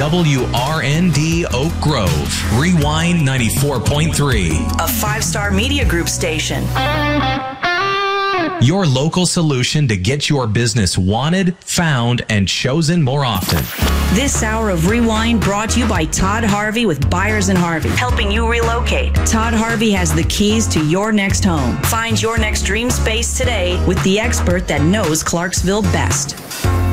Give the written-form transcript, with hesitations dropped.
WRND Oak Grove, Rewind 94.3. A 5-star media group station. Your local solution to get your business wanted, found, and chosen more often. This hour of Rewind brought to you by Todd Harvey with Buyers and Harvey, helping you relocate. Todd Harvey has the keys to your next home. Find your next dream space today with the expert that knows Clarksville best.